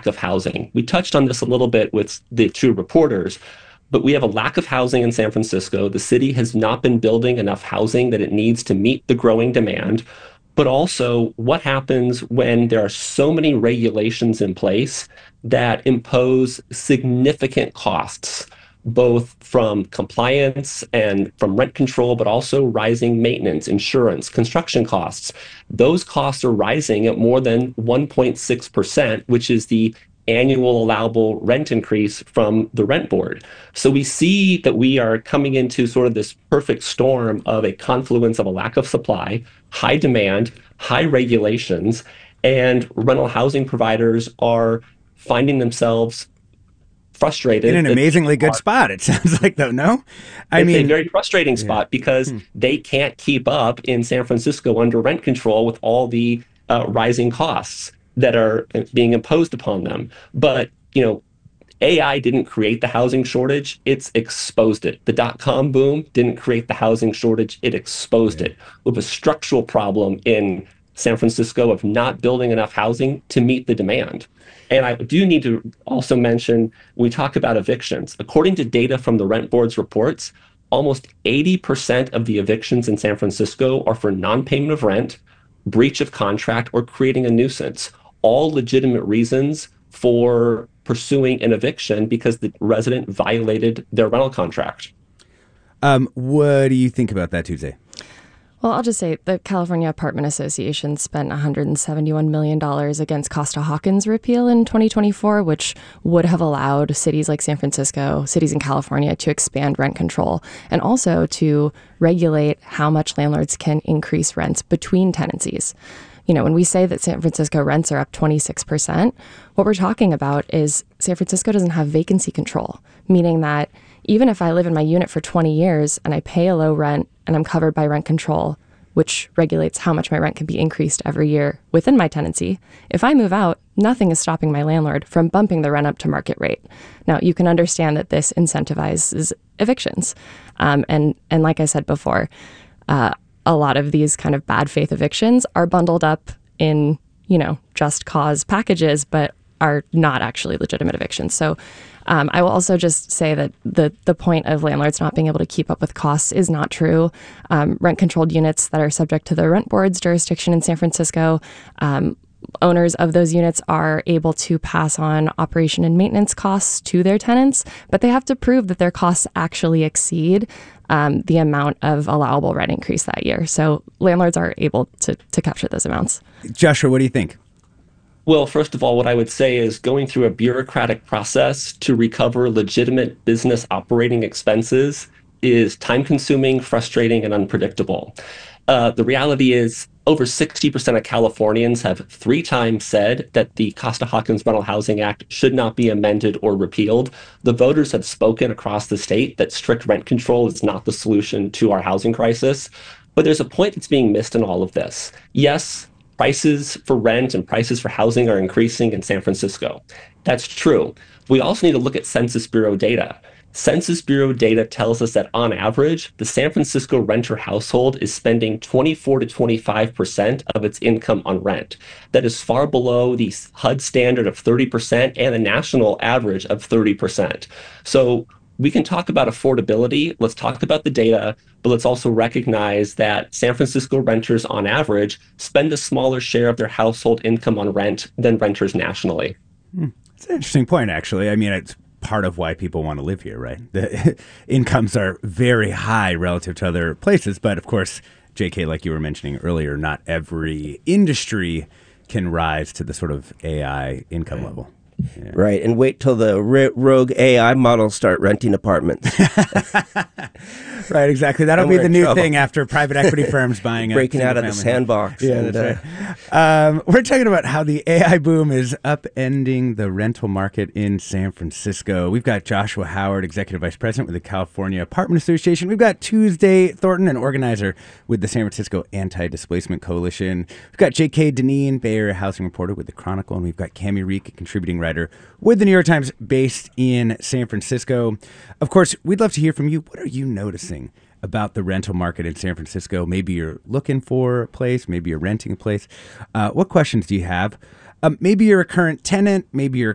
of housing. We touched on this a little bit with the two reporters, but we have a lack of housing in San Francisco. The city has not been building enough housing that it needs to meet the growing demand. But also, what happens when there are so many regulations in place that impose significant costs, both from compliance and from rent control, but also rising maintenance, insurance, construction costs? Those costs are rising at more than 1.6%, which is the annual allowable rent increase from the rent board. So we see that we are coming into sort of this perfect storm of a confluence of a lack of supply, high demand, high regulations, and rental housing providers are finding themselves frustrated. In an amazingly good spot, it sounds like, though, no? It's a very frustrating spot because they can't keep up in San Francisco under rent control with all the rising costs that are being imposed upon them. But, AI didn't create the housing shortage, it's exposed it. The dot-com boom didn't create the housing shortage, it exposed it. We have a structural problem in San Francisco of not building enough housing to meet the demand. And I do need to also mention, we talk about evictions. According to data from the Rent Board's reports, almost 80% of the evictions in San Francisco are for non-payment of rent, breach of contract, or creating a nuisance. All legitimate reasons for pursuing an eviction because the resident violated their rental contract. What do you think about that, Tuesday? Well, I'll just say the California Apartment Association spent $171 million against Costa-Hawkins repeal in 2024, which would have allowed cities like San Francisco, cities in California, to expand rent control and also to regulate how much landlords can increase rents between tenancies. When we say that San Francisco rents are up 26%, what we're talking about is San Francisco doesn't have vacancy control, meaning that even if I live in my unit for 20 years and I pay a low rent and I'm covered by rent control, which regulates how much my rent can be increased every year within my tenancy, if I move out, nothing is stopping my landlord from bumping the rent up to market rate. Now, you can understand that this incentivizes evictions. And like I said before, a lot of these kind of bad faith evictions are bundled up in, just cause packages, but are not actually legitimate evictions. So I will also just say that the point of landlords not being able to keep up with costs is not true. Rent-controlled units that are subject to the rent board's jurisdiction in San Francisco, owners of those units are able to pass on operation and maintenance costs to their tenants, but they have to prove that their costs actually exceed the amount of allowable rent increase that year. So landlords are able to capture those amounts. Joshua, what do you think? Well, first of all, what I would say is going through a bureaucratic process to recover legitimate business operating expenses is time-consuming, frustrating, and unpredictable. The reality is over 60% of Californians have 3 times said that the Costa-Hawkins Rental Housing Act should not be amended or repealed. The voters have spoken across the state that strict rent control is not the solution to our housing crisis. But there's a point that's being missed in all of this. Yes, prices for rent and prices for housing are increasing in San Francisco. That's true. We also need to look at Census Bureau data. Census Bureau data tells us that on average, the San Francisco renter household is spending 24 to 25% of its income on rent. That is far below the HUD standard of 30% and the national average of 30%. So we can talk about affordability, let's talk about the data, but let's also recognize that San Francisco renters on average spend a smaller share of their household income on rent than renters nationally. It's an interesting point, actually. I mean, it's part of why people want to live here, right? The incomes are very high relative to other places. But of course, JK, like you were mentioning earlier, not every industry can rise to the sort of AI income level. Yeah. Right. And wait till the rogue AI models start renting apartments. Right, exactly. That'll be the new thing after private equity firms buying breaking out of the sandbox. Yeah, that's right. We're talking about how the AI boom is upending the rental market in San Francisco. We've got Joshua Howard, Executive Vice President with the California Apartment Association. We've got Tuesday Thornton, an organizer with the San Francisco Anti-Displacement Coalition. We've got J.K. Dineen, Bay Area housing reporter with the Chronicle, and we've got Cami Reek, a contributing writer with the New York Times based in San Francisco. Of course, we'd love to hear from you. What are you noticing about the rental market in San Francisco? Maybe you're looking for a place. Maybe you're renting a place. What questions do you have? Maybe you're a current tenant. Maybe you're